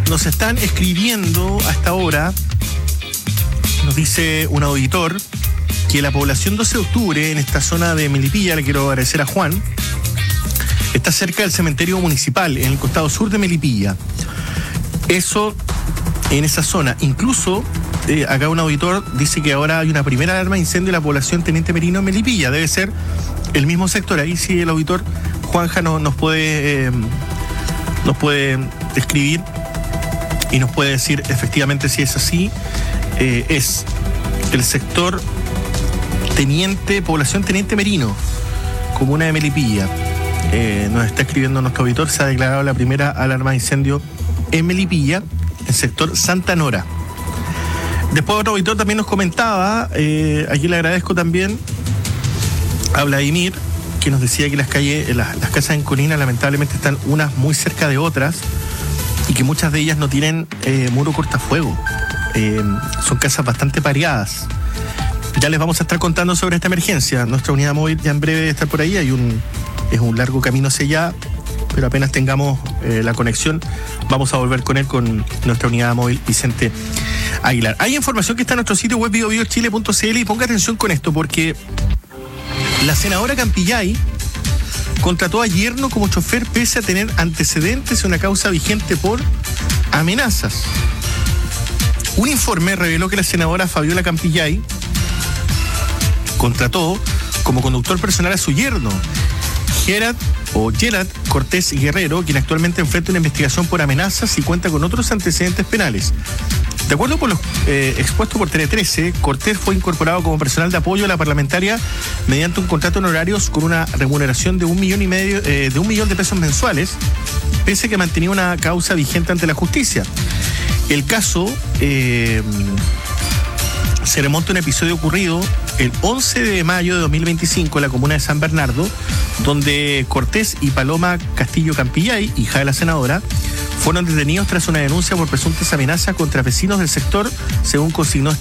nos están escribiendo hasta ahora, nos dice un auditor, que la población 12 de octubre, en esta zona de Melipilla, le quiero agradecer a Juan, está cerca del cementerio municipal, en el costado sur de Melipilla. Eso, en esa zona. Incluso, acá un auditor dice que ahora hay una primera alarma de incendio en la población Teniente Merino en Melipilla. Debe ser el mismo sector. Ahí sí el auditor Juanja nos puede describir y nos puede decir efectivamente si es así. Es el sector población Teniente Merino, comuna de Melipilla. Nos está escribiendo nuestro auditor, se ha declarado la primera alarma de incendio en Melipilla, en sector Santa Nora. Después otro auditor también nos comentaba, aquí le agradezco también a Vladimir, que nos decía que las casas en Colina lamentablemente están unas muy cerca de otras y que muchas de ellas no tienen muro cortafuego. Son casas bastante pareadas. Ya les vamos a estar contando sobre esta emergencia. Nuestra unidad móvil ya en breve debe estar por ahí. Es un largo camino hacia allá, pero apenas tengamos la conexión, vamos a volver con él, con nuestra unidad móvil Vicente Aguilar. Hay información que está en nuestro sitio web biobiochile.cl y ponga atención con esto, porque la senadora Campillay contrató a yerno como chofer pese a tener antecedentes en una causa vigente por amenazas. Un informe reveló que la senadora Fabiola Campillay contrató como conductor personal a su yerno, Gerard Cortés Guerrero, quien actualmente enfrenta una investigación por amenazas y cuenta con otros antecedentes penales. De acuerdo con lo expuesto por Tele 13, Cortés fue incorporado como personal de apoyo a la parlamentaria mediante un contrato en horarios con una remuneración de $1,5 millones de pesos mensuales, pese a que mantenía una causa vigente ante la justicia. El caso se remonta a un episodio ocurrido el 11 de mayo de 2025 en la comuna de San Bernardo, donde Cortés y Paloma Castillo Campillay, hija de la senadora, fueron detenidos tras una denuncia por presuntas amenazas contra vecinos del sector, según consignó